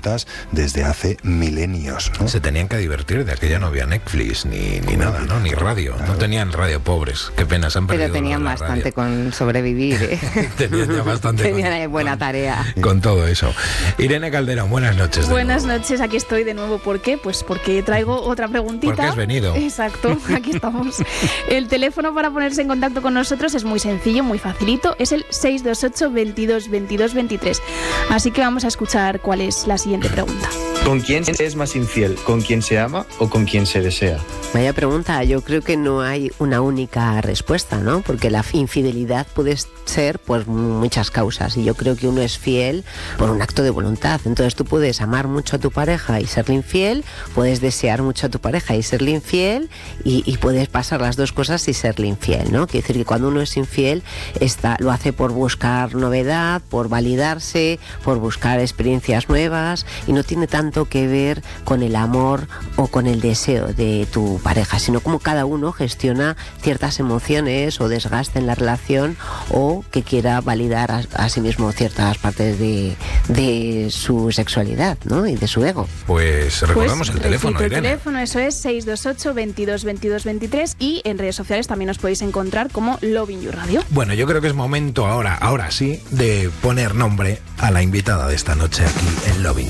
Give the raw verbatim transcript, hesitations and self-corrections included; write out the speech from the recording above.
juntas desde hace milenios, ¿no? Se tenían que divertir, de aquella no había Netflix ni, ni nada, ¿no? Ni radio. Claro. No tenían radio, pobres. Qué pena, se han perdido. Pero tenían bastante radio. Con sobrevivir, ¿eh? tenían ya bastante. Tenían con, buena con, tarea. Con todo eso. Irene Calderón, buenas noches. Buenas noches, aquí estoy de nuevo. ¿Por qué? Pues porque traigo otra preguntita. Porque has venido. Exacto, aquí estamos. El teléfono para ponerse en contacto con nosotros es muy sencillo, muy facilito. Es el seis dos ocho, veintidós, veintidós, veintitrés. Así que vamos a escuchar cuál es la siguiente pregunta. ¿Con quién se es más infiel? ¿Con quién se ama o con quién se desea? Vaya pregunta, yo creo que no hay una única respuesta, ¿no? Porque la infidelidad puede ser por muchas causas y yo creo que uno es fiel por un acto de voluntad. Entonces tú puedes amar mucho a tu pareja y serle infiel, puedes desear mucho a tu pareja y serle infiel y, y puedes pasar las dos cosas y serle infiel, ¿no? Quiere decir que cuando uno es infiel está, lo hace por buscar novedad, por validarse, por buscar experiencias nuevas y no tiene tanto que ver con el amor o con el deseo de tu pareja, sino como cada uno gestiona ciertas emociones o desgaste en la relación o que quiera validar a, a sí mismo ciertas partes de, de su sexualidad, ¿no? Y de su ego. Pues recordamos pues, el teléfono, el Irene. teléfono, eso es seis dos ocho, veintidós, veintidós, veintitrés y en redes sociales también os podéis encontrar como Lovin You Radio. Bueno, yo creo que es momento ahora, ahora sí, de poner nombre a la invitada de esta noche aquí en Lovin